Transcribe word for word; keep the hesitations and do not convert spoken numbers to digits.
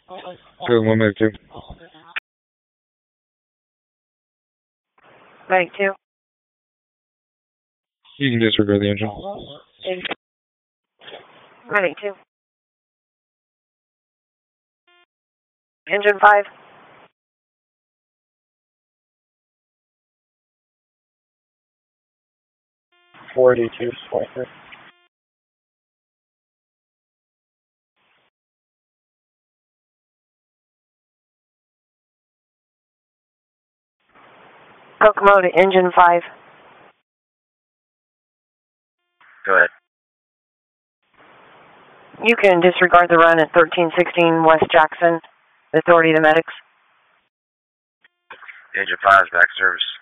Good, one minute two. Medic two. You can disregard the engine. Medic two. Engine five. forty-two, twenty-three. Kokomo to engine five. Go ahead. You can disregard the run at thirteen sixteen West Jackson. Authority to medics. Engine five is back service.